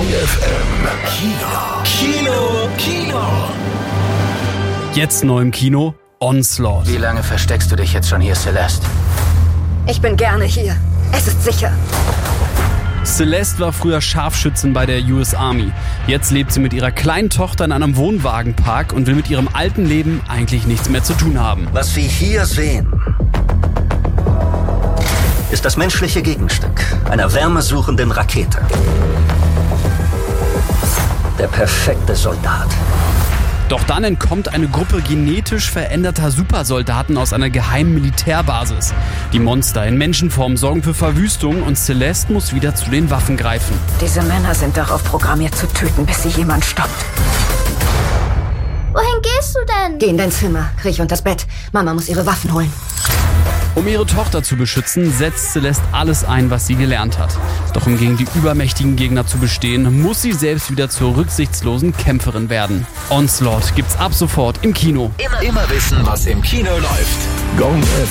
FM. Kino. Jetzt neu im Kino, Onslaught. Wie lange versteckst du dich jetzt schon hier, Celeste? Ich bin gerne hier. Es ist sicher. Celeste war früher Scharfschützin bei der US Army. Jetzt lebt sie mit ihrer kleinen Tochter in einem Wohnwagenpark und will mit ihrem alten Leben eigentlich nichts mehr zu tun haben. Was Sie hier sehen, ist das menschliche Gegenstück einer wärmesuchenden Rakete. Der perfekte Soldat. Doch dann entkommt eine Gruppe genetisch veränderter Supersoldaten aus einer geheimen Militärbasis. Die Monster in Menschenform sorgen für Verwüstung und Celeste muss wieder zu den Waffen greifen. Diese Männer sind darauf programmiert zu töten, bis sie jemand stoppt. Wohin gehst du denn? Geh in dein Zimmer, kriech unter das Bett. Mama muss ihre Waffen holen. Um ihre Tochter zu beschützen, setzt Celeste alles ein, was sie gelernt hat. Doch um gegen die übermächtigen Gegner zu bestehen, muss sie selbst wieder zur rücksichtslosen Kämpferin werden. Onslaught gibt's ab sofort im Kino. Immer wissen, was im Kino läuft. Gong